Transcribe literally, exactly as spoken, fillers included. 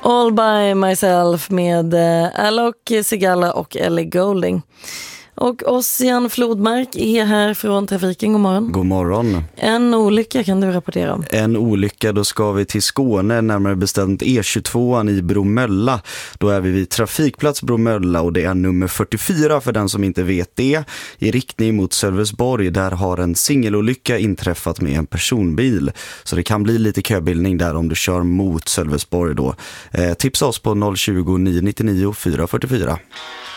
All by myself med Alok Sigala och Ellie Goulding. Och Ossian Flodmark är här från trafiken. God morgon. God morgon. En olycka kan du rapportera om. En olycka, då ska vi till Skåne, närmare bestämt E tjugotvå i Bromölla. Då är vi vid trafikplats Bromölla och det är nummer fyrtiofyra för den som inte vet det. I riktning mot Sölvesborg, där har en singelolycka inträffat med en personbil. Så det kan bli lite köbildning där om du kör mot Sölvesborg då. Eh, tipsa oss på noll tjugo, nio nio nio, fyra fyra fyra.